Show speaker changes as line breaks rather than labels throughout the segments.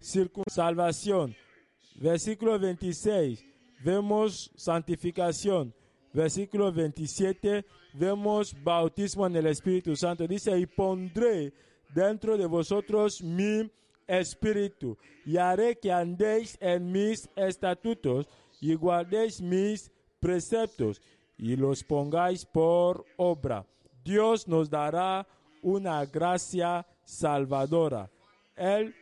salvación. Versículo 26, vemos santificación. Versículo 27, vemos bautismo en el Espíritu Santo. Dice, y pondré dentro de vosotros mi espíritu, y haré que andéis en mis estatutos, y guardéis mis preceptos, y los pongáis por obra. Dios nos dará una gracia salvadora. Él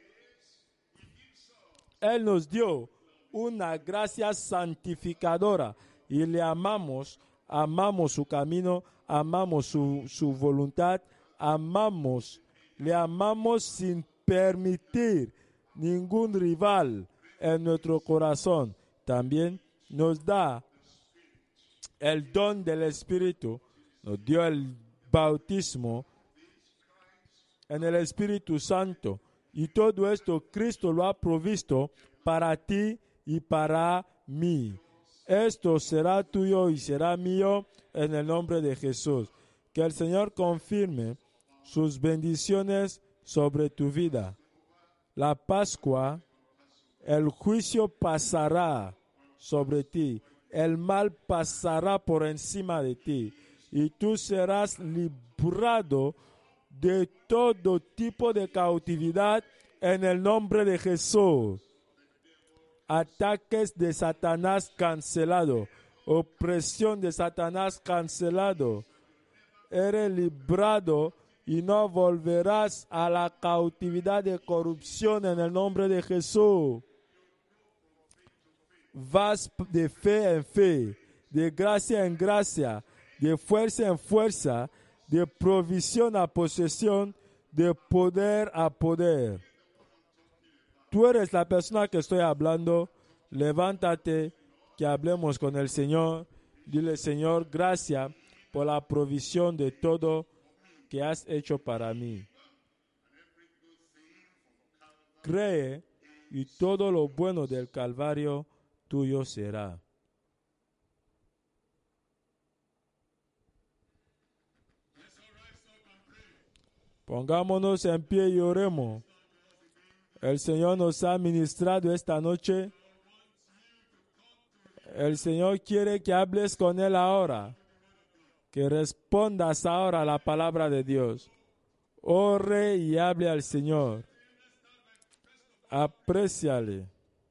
nos dio una gracia santificadora y le amamos su camino, amamos su voluntad, le amamos sin permitir ningún rival en nuestro corazón. También nos da el don del Espíritu, nos dio el bautismo en el Espíritu Santo. Y todo esto Cristo lo ha provisto para ti y para mí. Esto será tuyo y será mío en el nombre de Jesús. Que el Señor confirme sus bendiciones sobre tu vida. La Pascua, el juicio pasará sobre ti. El mal pasará por encima de ti. Y tú serás librado de todo tipo de cautividad en el nombre de Jesús. Ataques de Satanás cancelado. Opresión de Satanás cancelado. Eres librado y no volverás a la cautividad de corrupción en el nombre de Jesús. Vas de fe en fe, de gracia en gracia, de fuerza en fuerza, de provisión a posesión, de poder a poder. Tú eres la persona que estoy hablando. Levántate, que hablemos con el Señor. Dile, Señor, gracias por la provisión de todo que has hecho para mí. Cree y todo lo bueno del Calvario tuyo será. Pongámonos en pie y oremos. El Señor nos ha ministrado esta noche. El Señor quiere que hables con Él ahora, que respondas ahora a la palabra de Dios. Ore y hable al Señor. Apréciale.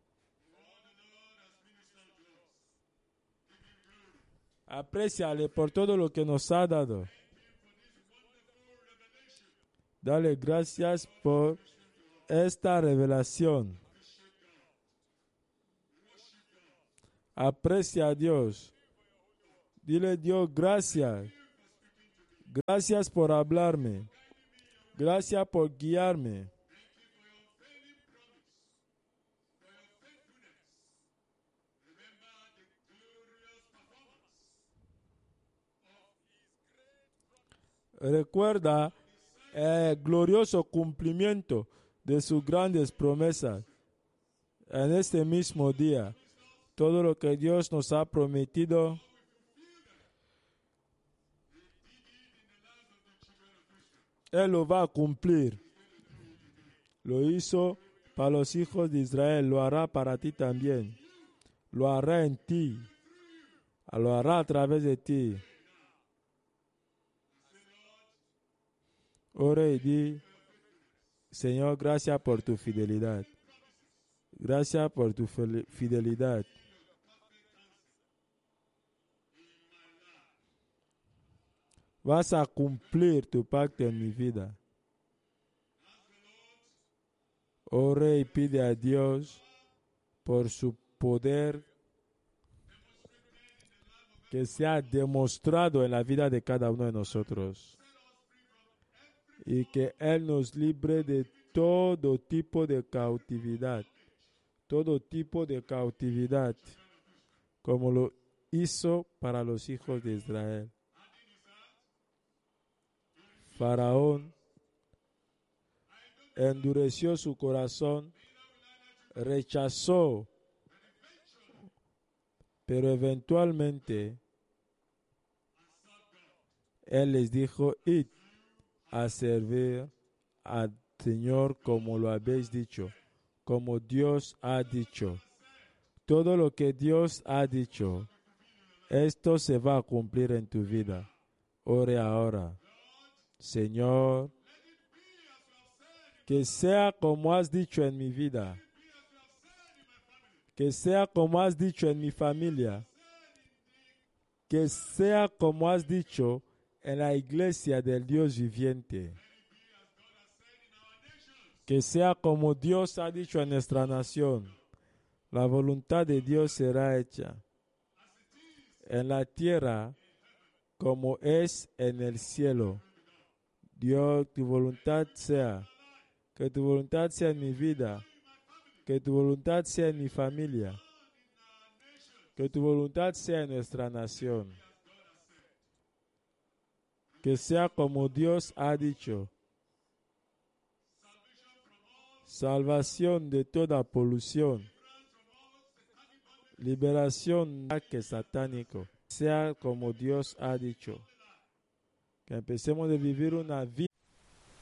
Apréciale por todo lo que nos ha dado. Dale gracias por esta revelación. Aprecia a Dios. Dile, Dios, gracias. Gracias por hablarme. Gracias por guiarme. Recuerda el glorioso cumplimiento de sus grandes promesas. En este mismo día, todo lo que Dios nos ha prometido, Él lo va a cumplir. Lo hizo para los hijos de Israel, lo hará para ti también. Lo hará en ti, lo hará a través de ti. Ore y di, Señor, gracias por tu fidelidad. Gracias por tu fidelidad. Vas a cumplir tu pacto en mi vida. Ore y pide a Dios por su poder que sea demostrado en la vida de cada uno de nosotros. Y que Él nos libre de todo tipo de cautividad. Todo tipo de cautividad. Como lo hizo para los hijos de Israel. Faraón endureció su corazón, rechazó, pero eventualmente Él les dijo, id a servir al Señor como lo habéis dicho, como Dios ha dicho. Todo lo que Dios ha dicho, esto se va a cumplir en tu vida. Ore ahora. Señor, que sea como has dicho en mi vida. Que sea como has dicho en mi familia. Que sea como has dicho en la iglesia del Dios viviente. Que sea como Dios ha dicho en nuestra nación. La voluntad de Dios será hecha en la tierra como es en el cielo. Dios, tu voluntad sea. Que tu voluntad sea en mi vida. Que tu voluntad sea en mi familia. Que tu voluntad sea en nuestra nación. Que sea como Dios ha dicho. Salvación de toda polución. Liberación de ataque satánico. Sea como Dios ha dicho. Que empecemos a vivir una vida